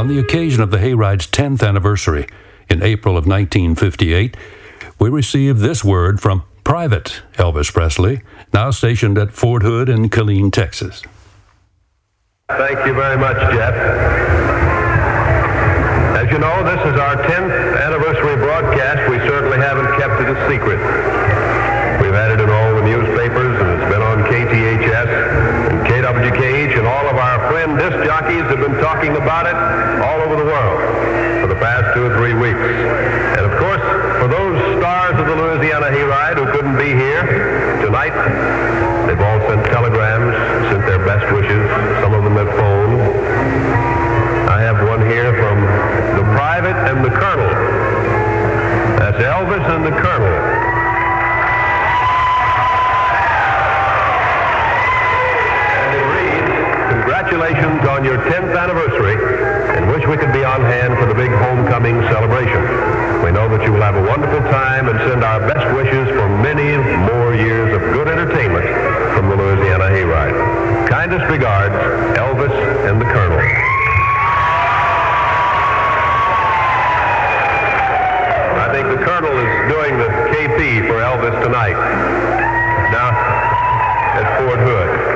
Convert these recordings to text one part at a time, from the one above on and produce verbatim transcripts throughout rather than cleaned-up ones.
On the occasion of the Hayride's tenth anniversary in April of nineteen fifty-eight, we received this word from Private Elvis Presley, now stationed at Fort Hood in Killeen, Texas. Thank you very much, Jeff. As you know, this is our tenth anniversary broadcast. We certainly haven't kept it a secret. We've had it in all the newspapers, and it's been on K T H S and K W K H, and all of our friend disc jockeys have been talking about it all over the world for the past two or three weeks. And of course, for those stars of the Louisiana Hayride who couldn't be here tonight, they've all sent telegrams, sent their best wishes, some of them have phoned. I have one here from the Private and the Colonel. That's Elvis and the Colonel. Congratulations on your tenth anniversary, and wish we could be on hand for the big homecoming celebration. We know that you will have a wonderful time and send our best wishes for many more years of good entertainment from the Louisiana Hayride. Kindest regards, Elvis and the Colonel. I think the Colonel is doing the K P for Elvis tonight. Now, at Fort Hood.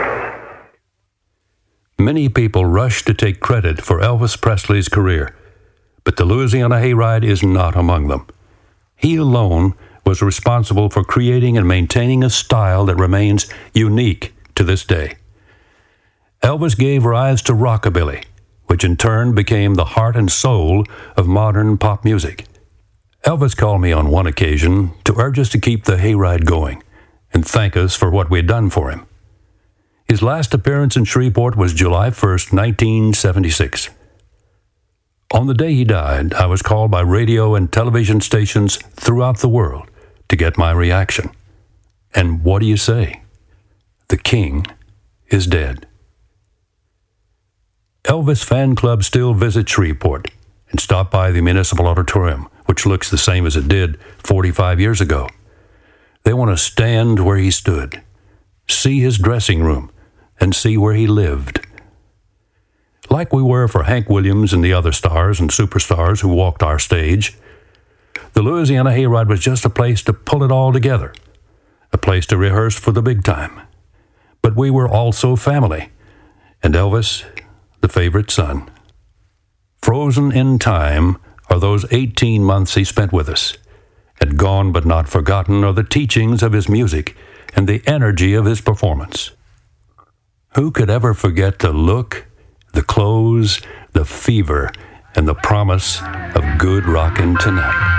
Many people rush to take credit for Elvis Presley's career, but the Louisiana Hayride is not among them. He alone was responsible for creating and maintaining a style that remains unique to this day. Elvis gave rise to rockabilly, which in turn became the heart and soul of modern pop music. Elvis called me on one occasion to urge us to keep the Hayride going and thank us for what we'd done for him. His last appearance in Shreveport was July first, nineteen seventy-six. On the day he died, I was called by radio and television stations throughout the world to get my reaction. And what do you say? The king is dead. Elvis fan clubs still visit Shreveport and stop by the Municipal Auditorium, which looks the same as it did forty-five years ago. They want to stand where he stood, see his dressing room, and see where he lived. Like we were for Hank Williams and the other stars and superstars who walked our stage, the Louisiana Hayride was just a place to pull it all together, a place to rehearse for the big time. But we were also family, and Elvis, the favorite son. Frozen in time are those eighteen months he spent with us, and gone but not forgotten are the teachings of his music and the energy of his performance. Who could ever forget the look, the clothes, the fever, and the promise of good rockin' tonight?